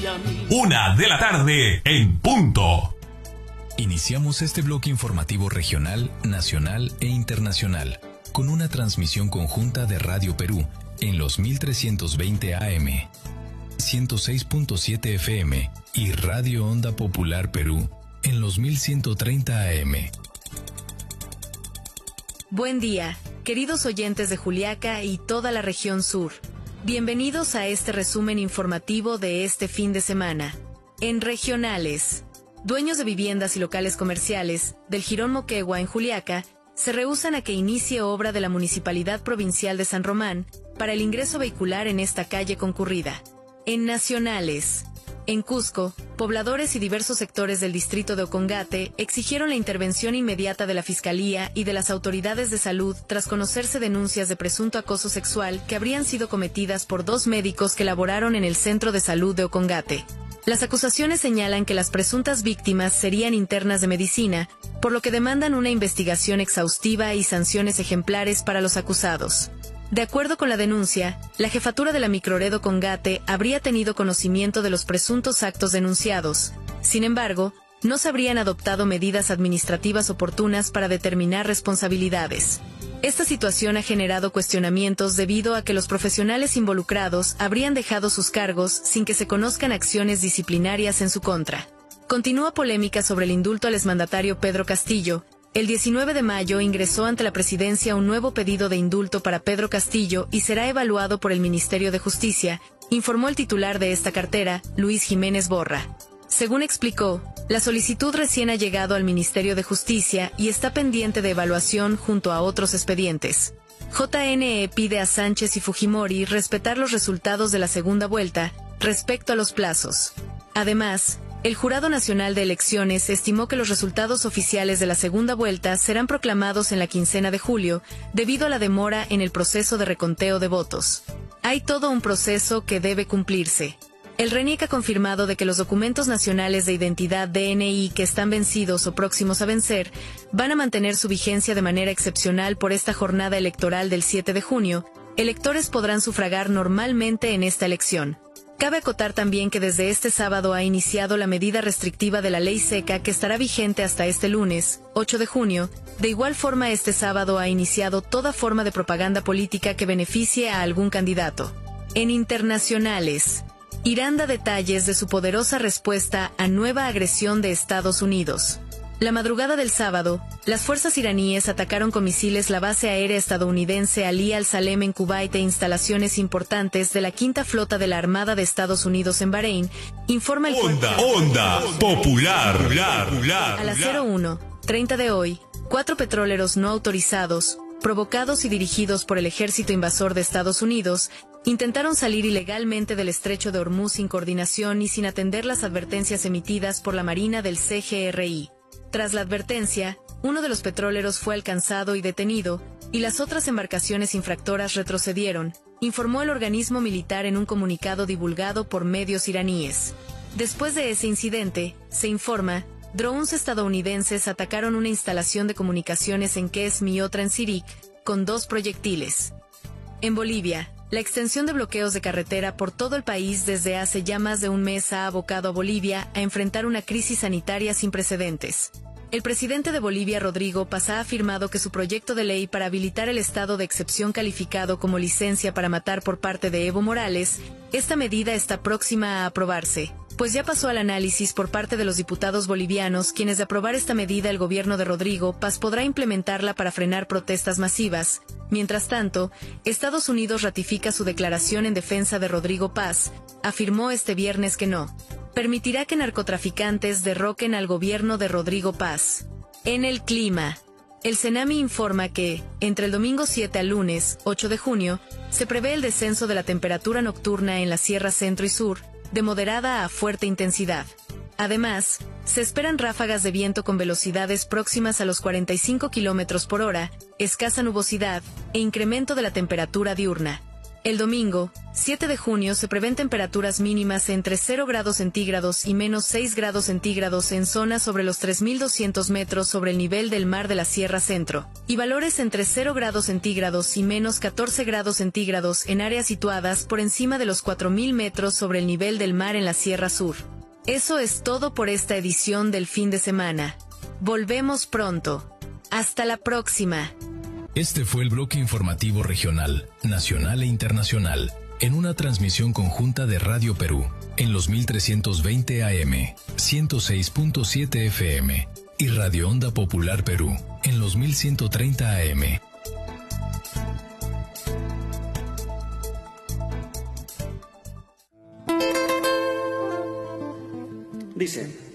1:00 en punto. Iniciamos este bloque informativo regional, nacional e internacional con una transmisión conjunta de Radio Perú en los 1320 AM, 106.7 FM y Radio Onda Popular Perú en los 1130 AM. Buen día, queridos oyentes de Juliaca y toda la región sur. Bienvenidos a este resumen informativo de este fin de semana. En regionales, dueños de viviendas y locales comerciales del Jirón Moquegua en Juliaca se rehúsan a que inicie obra de la Municipalidad Provincial de San Román para el ingreso vehicular en esta calle concurrida. En nacionales, en Cusco, pobladores y diversos sectores del distrito de Ocongate exigieron la intervención inmediata de la Fiscalía y de las autoridades de salud tras conocerse denuncias de presunto acoso sexual que habrían sido cometidas por 2 médicos que laboraron en el Centro de Salud de Ocongate. Las acusaciones señalan que las presuntas víctimas serían internas de medicina, por lo que demandan una investigación exhaustiva y sanciones ejemplares para los acusados. De acuerdo con la denuncia, la jefatura de la microrred Ocongate habría tenido conocimiento de los presuntos actos denunciados. Sin embargo, no se habrían adoptado medidas administrativas oportunas para determinar responsabilidades. Esta situación ha generado cuestionamientos debido a que los profesionales involucrados habrían dejado sus cargos sin que se conozcan acciones disciplinarias en su contra. Continúa polémica sobre el indulto al exmandatario Pedro Castillo. El 19 de mayo ingresó ante la presidencia un nuevo pedido de indulto para Pedro Castillo y será evaluado por el Ministerio de Justicia, informó el titular de esta cartera, Luis Jiménez Borra. Según explicó, la solicitud recién ha llegado al Ministerio de Justicia y está pendiente de evaluación junto a otros expedientes. JNE pide a Sánchez y Fujimori respetar los resultados de la segunda vuelta respecto a los plazos. Además, el Jurado Nacional de Elecciones estimó que los resultados oficiales de la segunda vuelta serán proclamados en la quincena de julio, debido a la demora en el proceso de reconteo de votos. Hay todo un proceso que debe cumplirse. El RENIEC ha confirmado de que los documentos nacionales de identidad DNI que están vencidos o próximos a vencer van a mantener su vigencia de manera excepcional por esta jornada electoral del 7 de junio. Electores podrán sufragar normalmente en esta elección. Cabe acotar también que desde este sábado ha iniciado la medida restrictiva de la ley seca que estará vigente hasta este lunes, 8 de junio. De igual forma, este sábado ha iniciado toda forma de propaganda política que beneficie a algún candidato. En internacionales, Irán da detalles de su poderosa respuesta a nueva agresión de Estados Unidos. La madrugada del sábado, las fuerzas iraníes atacaron con misiles la base aérea estadounidense Ali al-Salem en Kuwait e instalaciones importantes de la Quinta Flota de la Armada de Estados Unidos en Bahrein, informa el Onda Popular. A las 01:30 de hoy, 4 petroleros no autorizados, provocados y dirigidos por el ejército invasor de Estados Unidos, intentaron salir ilegalmente del estrecho de Hormuz sin coordinación y sin atender las advertencias emitidas por la Marina del CGRI. Tras la advertencia, uno de los petroleros fue alcanzado y detenido, y las otras embarcaciones infractoras retrocedieron, informó el organismo militar en un comunicado divulgado por medios iraníes. Después de ese incidente, se informa, drones estadounidenses atacaron una instalación de comunicaciones en Kesm y otra en Sirik, con 2 proyectiles. En Bolivia, la extensión de bloqueos de carretera por todo el país desde hace ya más de un mes ha abocado a Bolivia a enfrentar una crisis sanitaria sin precedentes. El presidente de Bolivia, Rodrigo Paz, ha afirmado que su proyecto de ley para habilitar el estado de excepción calificado como licencia para matar por parte de Evo Morales, esta medida está próxima a aprobarse, pues ya pasó al análisis por parte de los diputados bolivianos, quienes de aprobar esta medida el gobierno de Rodrigo Paz podrá implementarla para frenar protestas masivas. Mientras tanto, Estados Unidos ratifica su declaración en defensa de Rodrigo Paz, afirmó este viernes que no permitirá que narcotraficantes derroquen al gobierno de Rodrigo Paz. En el clima, el CENAMI informa que, entre el domingo 7 al lunes, 8 de junio, se prevé el descenso de la temperatura nocturna en la Sierra Centro y Sur, de moderada a fuerte intensidad. Además, se esperan ráfagas de viento con velocidades próximas a los 45 km por hora, escasa nubosidad e incremento de la temperatura diurna. El domingo, 7 de junio, se prevén temperaturas mínimas entre 0 grados centígrados y menos 6 grados centígrados en zonas sobre los 3.200 metros sobre el nivel del mar de la Sierra Centro, y valores entre 0 grados centígrados y menos 14 grados centígrados en áreas situadas por encima de los 4.000 metros sobre el nivel del mar en la Sierra Sur. Eso es todo por esta edición del fin de semana. Volvemos pronto. Hasta la próxima. Este fue el bloque informativo regional, nacional e internacional, en una transmisión conjunta de Radio Perú, en los 1320 AM, 106.7 FM, y Radio Onda Popular Perú, en los 1130 AM. Dice...